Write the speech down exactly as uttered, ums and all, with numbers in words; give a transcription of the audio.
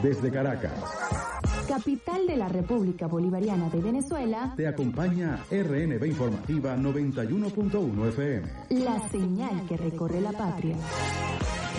Desde Caracas, capital de la República Bolivariana de Venezuela, te acompaña R N B Informativa noventa y uno punto uno F M. La señal que recorre la patria.